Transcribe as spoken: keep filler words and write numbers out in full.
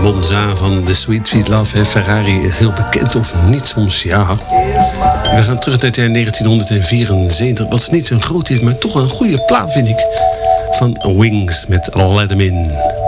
Monza van The Sweet Sweet Love. Hè? Ferrari, heel bekend of niet soms, ja. We gaan terug naar het jaar negentien vierenzeventig. Wat niet zo'n groot is, maar toch een goede plaat, vind ik. Van Wings met Let 'Em In.